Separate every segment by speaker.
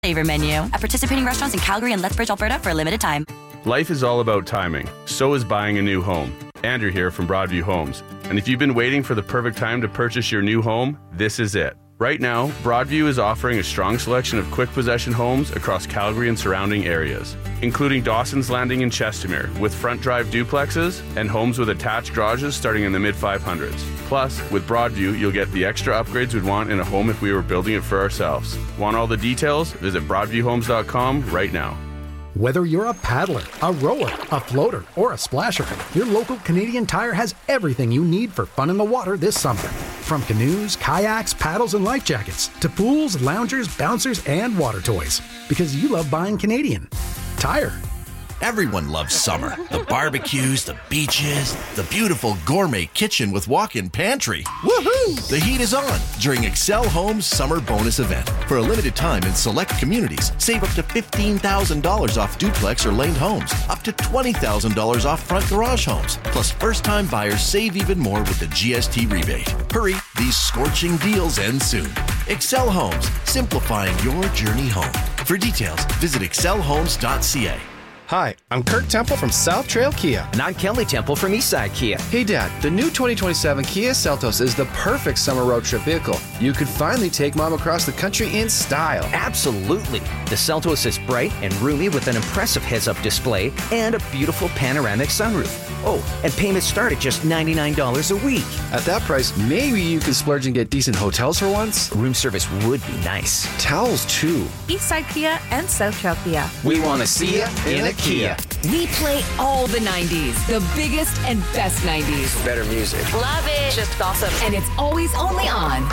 Speaker 1: flavor menu at participating restaurants in Calgary and Lethbridge, Alberta for a limited time.
Speaker 2: Life is all about timing. So is buying a new home. Andrew here from Broadview Homes. And if you've been waiting for the perfect time to purchase your new home, this is it. Right now, Broadview is offering a strong selection of quick possession homes across Calgary and surrounding areas, including Dawson's Landing in Chestermere with front drive duplexes and homes with attached garages starting in the mid-500s. Plus, with Broadview, you'll get the extra upgrades we'd want in a home if we were building it for ourselves. Want all the details? Visit broadviewhomes.com right now.
Speaker 3: Whether you're a paddler, a rower, a floater, or a splasher, your local Canadian Tire has everything you need for fun in the water this summer. From canoes, kayaks, paddles, and life jackets, to pools, loungers, bouncers, and water toys. Because you love buying Canadian Tire.
Speaker 4: Everyone loves summer. The barbecues, the beaches, the beautiful gourmet kitchen with walk-in pantry. Woohoo! The heat is on during Excel Homes Summer Bonus Event. For a limited time in select communities, save up to $15,000 off duplex or laned homes, up to $20,000 off front garage homes. Plus, first-time buyers save even more with the GST rebate. Hurry, these scorching deals end soon. Excel Homes, simplifying your journey home. For details, visit excelhomes.ca.
Speaker 5: Hi, I'm Kirk Temple from South Trail Kia.
Speaker 6: And I'm Kelly Temple from Eastside Kia.
Speaker 5: Hey Dad, the new 2027 Kia Seltos is the perfect summer road trip vehicle. You could finally take Mom across the country in style.
Speaker 6: Absolutely. The Seltos is bright and roomy with an impressive heads-up display and a beautiful panoramic sunroof. Oh, and payments start at just $99 a week.
Speaker 5: At that price, maybe you can splurge and get decent hotels for once.
Speaker 6: Room service would be nice.
Speaker 5: Towels too.
Speaker 7: Eastside Kia and South Trail Kia.
Speaker 5: We want to see you in a Kia.
Speaker 8: We play all the 90s, the biggest and best 90s.
Speaker 5: Better music.
Speaker 8: Love it. Just awesome. And it's always only on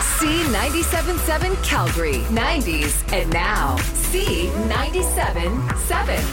Speaker 8: C97.7 Calgary. 90s and now C97.7.